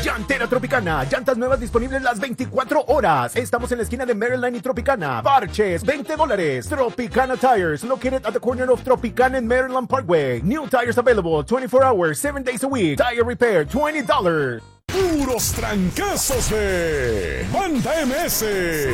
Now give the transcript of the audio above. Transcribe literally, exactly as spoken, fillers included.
Llantera Tropicana, llantas nuevas disponibles las veinticuatro horas. Estamos en la esquina de Maryland y Tropicana. Parches, veinte dólares. Tropicana Tires, located at the corner of Tropicana and Maryland Parkway. New tires available twenty-four hours, seven days a week. Tire repair, twenty dollars. Puros trancazos de Banda M S.